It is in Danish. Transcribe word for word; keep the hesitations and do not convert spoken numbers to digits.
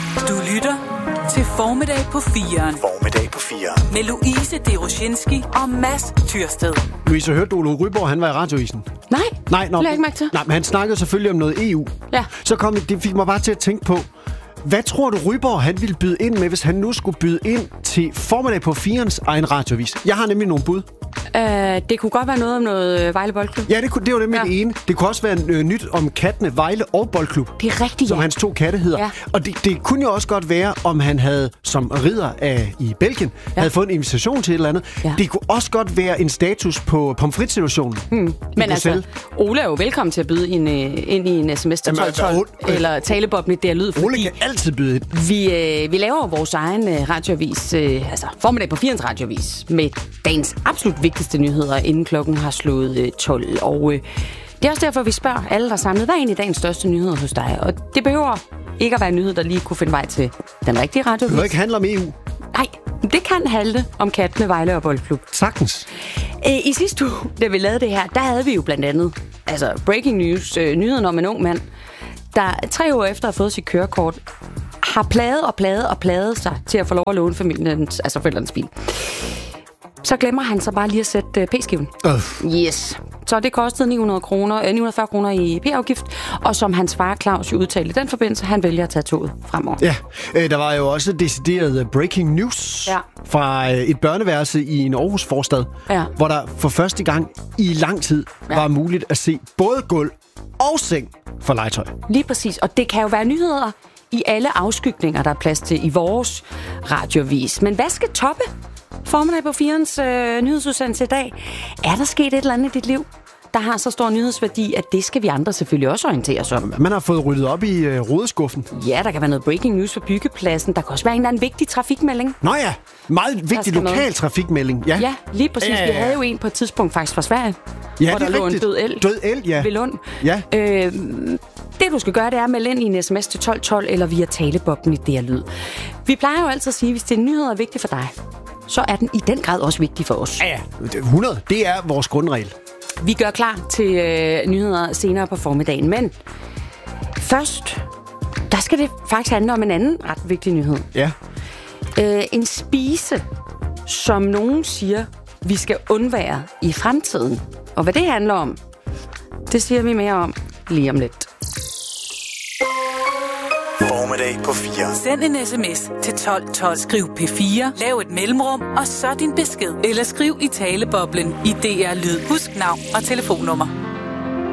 Du lytter til Formiddag på firen. Formiddag på firen. Med Louise Deroshinski og Mads Tyrsted. Louise, hørte du Ole Ryborg, han var i Radioavisen? Nej, Nej, nå, det jeg ikke mærke til. Nej, men han snakkede selvfølgelig om noget E U. Ja. Så kom det fik mig bare til at tænke på, hvad tror du Ryborg, han ville byde ind med, hvis han nu skulle byde ind til Formiddag på firens egen radioavis? Jeg har nemlig nogle bud. Uh, det kunne godt være noget om noget øh, Vejle Boldklub. Ja, det, kunne, det var nemlig Ja. det ene. Det kunne også være øh, nyt om kattene Vejle og Boldklub. Det er rigtigt, Som ja. hans to katte hedder. Ja. Og det, det kunne jo også godt være, om han havde, som ridder af, i Belgien, ja. havde fået en invitation til et eller andet. Ja. Det kunne også godt være en status på pomfrit-situationen. Hmm. Men altså, Ole er jo velkommen til at byde ind, øh, ind i en sms til Jamen, tolv tolv, øh, eller taleboblen i D R Lyd, Ole fordi kan altid byde ind. vi, øh, vi laver vores egen øh, radioavis, øh, altså Formiddag på firens radioavis, med dagens absolut vigtigste nyheder, inden klokken har slået øh, tolv. Og øh, det er også derfor, vi spørger alle, der er samlet, hvad er egentlig dagens største nyheder hos dig? Og det behøver ikke at være en nyhed, der lige kunne finde vej til den rigtige radioavis. Det vil ikke handle om E U. Nej, det kan handle om kattene Vejle og Boldklub. Sagtens. Æ, I sidste uge, da vi lavede det her, der havde vi jo blandt andet altså breaking news, øh, nyheden om en ung mand, der tre år efter at have fået sit kørekort, har plaget og plaget og plaget sig til at få lov at låne familiens, altså forældrenes bil. Så glemmer han så bare lige at sætte uh, p-skiven. Øh. Yes. Så det kostede ni hundrede kroner, ni hundrede og fyrre kroner i p-afgift, og som hans far Claus jo udtalte i den forbindelse, han vælger at tage toget fremover. Ja, øh, der var jo også decideret breaking news Ja. fra øh, et børneværelse i en Aarhus forstad, Ja. hvor der for første gang i lang tid Ja. var muligt at se både gulv og seng for legetøj. Lige præcis, og det kan jo være nyheder i alle afskygninger, der er plads til i vores radiovis. Men hvad skal toppe Formiddag på firens øh, nyhedsudsendelse i dag? Er der sket et eller andet i dit liv, der har så stor nyhedsværdi, at det skal vi andre selvfølgelig også orientere os om? Man har fået ryddet op i øh, rodeskuffen. Ja, der kan være noget breaking news på byggepladsen. Der kan også være en eller anden vigtig trafikmelding. Nå ja, meget vigtig skal lokal noget. trafikmelding. Ja, Ja, lige præcis. Ja, ja, ja. Vi havde jo en på et tidspunkt faktisk fra Sverige, ja hvor det der er lå en rigtigt. død el. Død el, ja. Ved Lund. Ja. Øh, det du skal gøre, det er at melde ind i en sms til tolv tolv eller via taleboblen i D R Lyd. Vi plejer jo altid at sige, at hvis det er nyheder er vigtigt for dig, så er den i den grad også vigtig for os. Ja, ja. hundrede, det er vores grundregel. Vi gør klar til øh, nyheder senere på formiddagen, men først, der skal det faktisk handle om en anden ret vigtig nyhed. Ja. Øh, en spise, som nogen siger, vi skal undvære i fremtiden. Og hvad det handler om, det siger vi mere om lige om lidt. Formiddag på firen. Send en sms til tolv tolv. Skriv P fire, lav et mellemrum, og så din besked. Eller skriv i taleboblen i D R Lyd. Husk navn og telefonnummer.